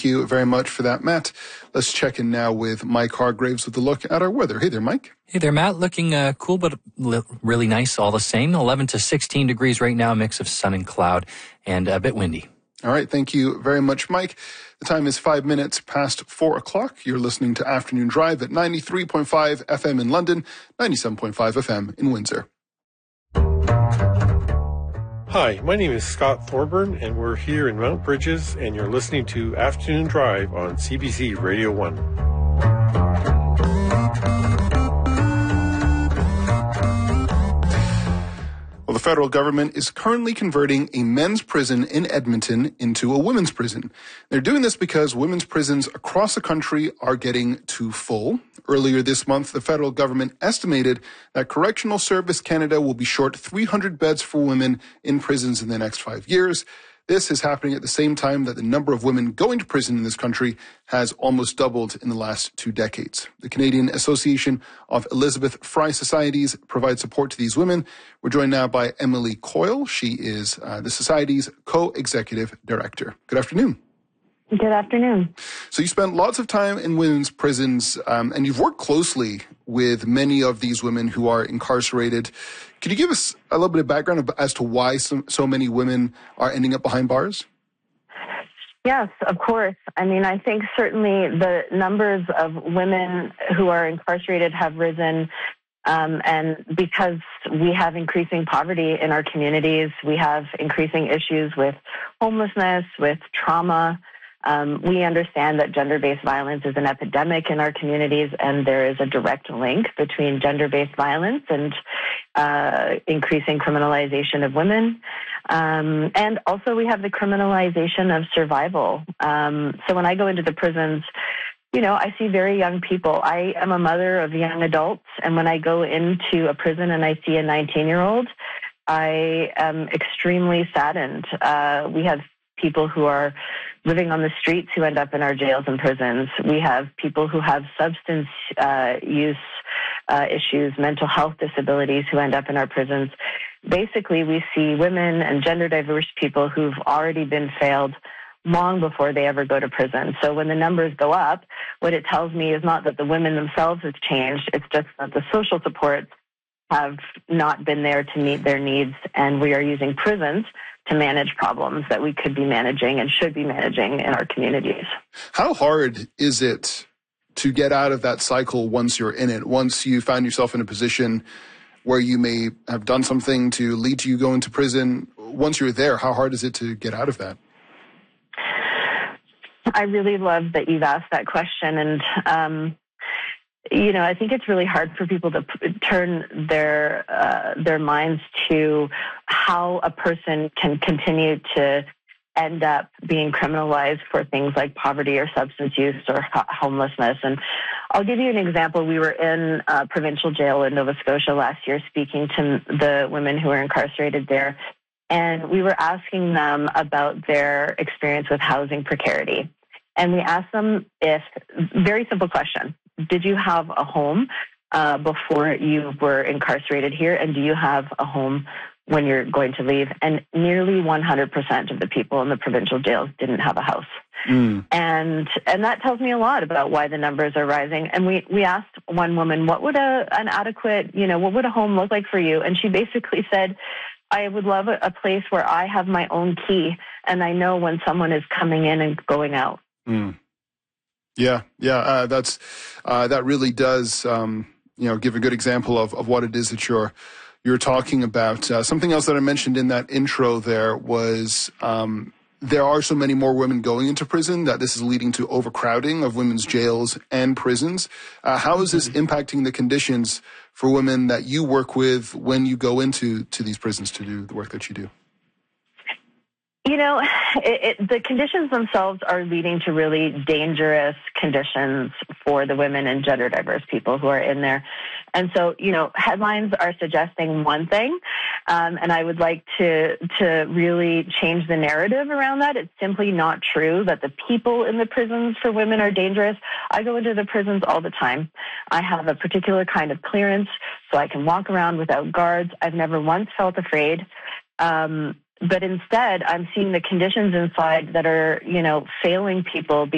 you very much for that, Matt. Let's check in now with Mike Hargraves with a look at our weather. Hey there, Mike. Hey there, Matt. Looking cool, but really nice all the same. 11 to 16 degrees right now, a mix of sun and cloud, and a bit windy. All right. Thank you very much, Mike. The time is 5 minutes past 4 o'clock. You're listening to Afternoon Drive at 93.5 FM in London, 97.5 FM in Windsor. Hi, my name is Scott Thorburn, and we're here in Mount Bridges, and you're listening to Afternoon Drive on CBC Radio 1. Well, the federal government is currently converting a men's prison in Edmonton into a women's prison. They're doing this because women's prisons across the country are getting too full. Earlier this month, the federal government estimated that Correctional Service Canada will be short 300 beds for women in prisons in the next 5 years. This is happening at the same time that the number of women going to prison in this country has almost doubled in the last 2 decades. The Canadian Association of Elizabeth Fry Societies provides support to these women. We're joined now by Emily Coyle. She is the Society's co-executive director. Good afternoon. Good afternoon. So you spent lots of time in women's prisons, and you've worked closely with many of these women who are incarcerated. Can you give us a little bit of background as to why so many women are ending up behind bars? Yes, of course. I mean, I think certainly the numbers of women who are incarcerated have risen, and because we have increasing poverty in our communities, we have increasing issues with homelessness, with trauma. We understand that gender-based violence is an epidemic in our communities, and there is a direct link between gender-based violence and increasing criminalization of women. And also we have the criminalization of survival. So when I go into the prisons, you know, I see very young people. I am a mother of young adults, and when I go into a prison and I see a 19-year-old, I am extremely saddened. We have people who are living on the streets who end up in our jails and prisons. We have people who have substance use issues, mental health disabilities who end up in our prisons. Basically, we see women and gender diverse people who've already been failed long before they ever go to prison. So when the numbers go up, what it tells me is not that the women themselves have changed, it's just that the social supports have not been there to meet their needs, and we are using prisons to manage problems that we could be managing and should be managing in our communities. How hard is it to get out of that cycle once you're in it, once you find yourself in a position where you may have done something to lead to you going to prison? Once you're there, how hard is it to get out of that? I really love that you've asked that question, and you know, I think it's really hard for people to turn their minds to how a person can continue to end up being criminalized for things like poverty or substance use or homelessness. And I'll give you an example. We were in a provincial jail in Nova Scotia last year speaking to the women who are incarcerated there, and we were asking them about their experience with housing precarity. And we asked them very simple question. Did you have a home before you were incarcerated here? And do you have a home when you're going to leave? And nearly 100% of the people in the provincial jails didn't have a house. And that tells me a lot about why the numbers are rising. And we asked one woman, what would what would a home look like for you? And she basically said, I would love a place where I have my own key and I know when someone is coming in and going out. Yeah. That really does, give a good example of what it is that you're talking about. Something else that I mentioned in that intro there was there are so many more women going into prison that this is leading to overcrowding of women's jails and prisons. How is this impacting the conditions for women that you work with when you go into these prisons to do the work that you do? You know, the conditions themselves are leading to really dangerous conditions for the women and gender diverse people who are in there. And so, you know, headlines are suggesting one thing, and I would like to really change the narrative around that. It's simply not true that the people in the prisons for women are dangerous. I go into the prisons all the time. I have a particular kind of clearance, so I can walk around without guards. I've never once felt afraid. But instead, I'm seeing the conditions inside that are, failing people